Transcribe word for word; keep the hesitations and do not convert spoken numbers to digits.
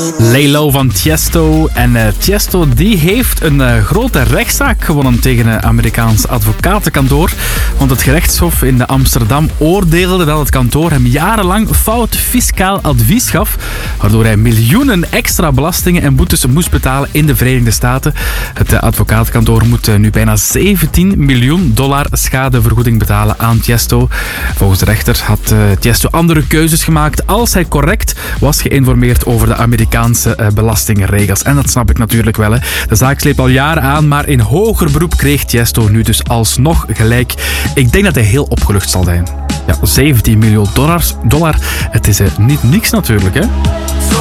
Lay Low van Tiesto. En uh, Tiesto die heeft een uh, grote rechtszaak gewonnen tegen een Amerikaans advocatenkantoor. Want het gerechtshof in Amsterdam oordeelde dat het kantoor hem jarenlang fout fiscaal advies gaf. Waardoor hij miljoenen extra belastingen en boetes moest betalen in de Verenigde Staten. Het uh, advocatenkantoor moet uh, nu bijna zeventien miljoen dollar schadevergoeding betalen aan Tiesto. Volgens de rechter had uh, Tiesto andere keuzes gemaakt als hij correct was geïnformeerd over de Amerikaanse uh, belastingregels. En dat snap ik natuurlijk wel. Hè. De zaak sleept al jaren aan, maar in hoger beroep kreeg Tiesto nu dus alsnog gelijk. Ik denk dat hij heel opgelucht zal zijn. Ja, zeventien miljoen dollars, dollar, het is uh, niet niks natuurlijk, hè.